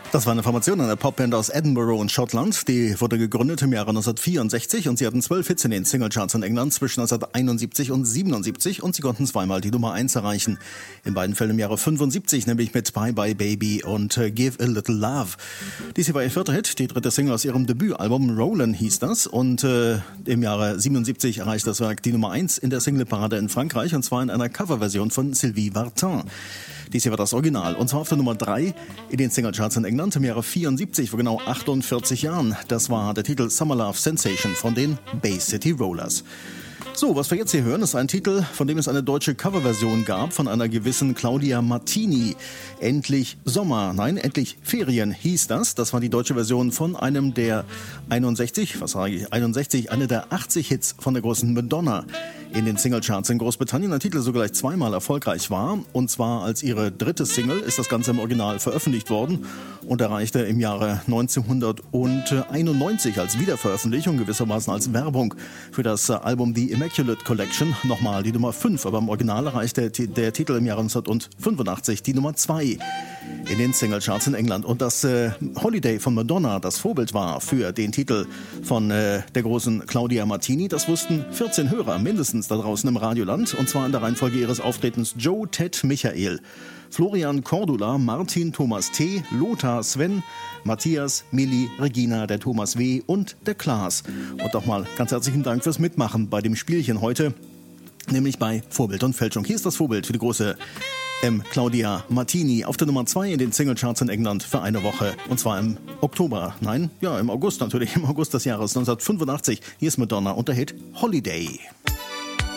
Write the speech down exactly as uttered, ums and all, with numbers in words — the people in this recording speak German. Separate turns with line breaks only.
Das war eine Formation einer Popband aus Edinburgh und Schottland. Die wurde gegründet im Jahre neunzehnhundertvierundsechzig und sie hatten zwölf Hits in den Singlecharts in England zwischen neunzehnhunderteinundsiebzig und siebenundsiebzig und sie konnten zweimal die Nummer eins erreichen. In beiden Fällen im Jahre fünfundsiebzig, nämlich mit Bye Bye Baby und uh, Give a Little Love. Dies hier war ihr vierter Hit, die dritte Single aus ihrem Debütalbum Rollin' hieß das und äh, im Jahre siebenundsiebzig erreicht das Werk die Nummer eins in der Singleparade in Frankreich und zwar in einer Coverversion von Sylvie Vartan. Dies hier war das Original und zwar auf der Nummer drei in den Singlecharts in England im Jahre vierundsiebzig, vor genau achtundvierzig Jahren. Das war der Titel Summer Love Sensation von den Bay City Rollers. So, was wir jetzt hier hören, ist ein Titel, von dem es eine deutsche Coverversion gab, von einer gewissen Claudia Martini. Endlich Sommer, nein, endlich Ferien hieß das. Das war die deutsche Version von einem der einundsechzig, was sage ich, einundsechzig, eine der achtzig Hits von der großen Madonna in den Singlecharts in Großbritannien. Ein Titel, so gleich zweimal erfolgreich war. Und zwar als ihre dritte Single ist das Ganze im Original veröffentlicht worden und erreichte im Jahre neunzehnhunderteinundneunzig als Wiederveröffentlichung, gewissermaßen als Werbung für das Album The Immaculate Collection nochmal die Nummer fünf. Aber im Original erreichte der Titel im Jahre neunzehnhundertfünfundachtzig die Nummer zwei in den Singlecharts in England. Und dass äh, Holiday von Madonna das Vorbild war für den Titel von äh, der großen Claudia Martini, das wussten vierzehn Hörer mindestens da draußen im Radioland. Und zwar in der Reihenfolge ihres Auftretens Joe, Ted, Michael, Florian, Cordula, Martin, Thomas T., Lothar, Sven, Matthias, Milli, Regina, der Thomas W. und der Klaas. Und nochmal ganz herzlichen Dank fürs Mitmachen bei dem Spielchen heute, nämlich bei Vorbild und Fälschung. Hier ist das Vorbild für die große M. Claudia Martini auf der Nummer zwei in den Singlecharts in England für eine Woche. Und zwar im Oktober, nein, ja, im August natürlich, im August des Jahres neunzehnhundertfünfundachtzig. Hier ist Madonna und der Hit Holiday.